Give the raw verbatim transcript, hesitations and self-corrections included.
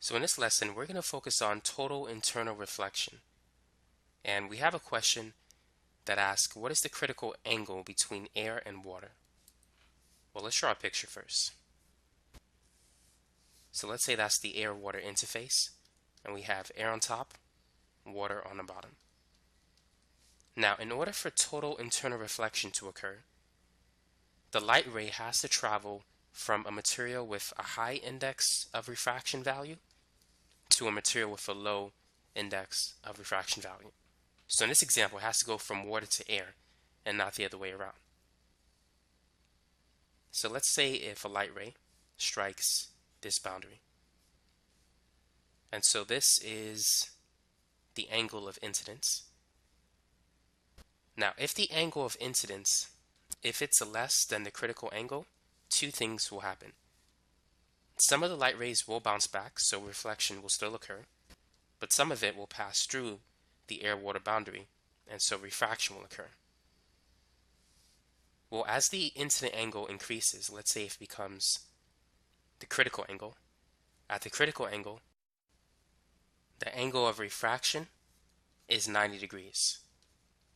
So in this lesson, we're going to focus on total internal reflection. And we have a question that asks, what is the critical angle between air and water? Well, let's draw a picture first. So let's say that's the air-water interface, and we have air on top, water on the bottom. Now, in order for total internal reflection to occur, the light ray has to travel from a material with a high index of refraction value to a material with a low index of refraction value. So in this example, it has to go from water to air and not the other way around. So let's say if a light ray strikes this boundary. And so this is the angle of incidence. Now, if the angle of incidence, if it's less than the critical angle, two things will happen. Some of the light rays will bounce back, so reflection will still occur, but some of it will pass through the air-water boundary, and so refraction will occur. Well, as the incident angle increases, let's say it becomes the critical angle. At the critical angle, the angle of refraction is ninety degrees.